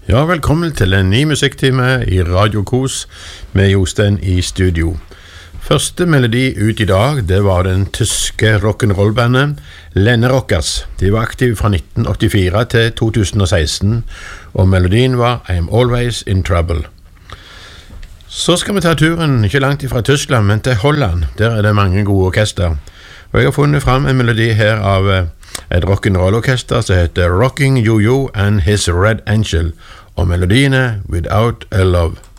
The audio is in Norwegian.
Ja, velkommen til en ny musikktime i Radio Kos med Jostein i studio. Første melodi ut i dag, det var den tyske rock'n'roll-bandet Lene Rockers. De var aktive fra 1984 til 2016, og melodien var I'm Always in Trouble. Så skal vi ta turen ikke langt ifra Tyskland, men til Holland. Der er det mange gode orkester. Og jeg har funnet fram en melodi her av et rock'n'roll-orkester som heter Rocking Yo-Yo and His Red Angel, og melodiene Without a Love.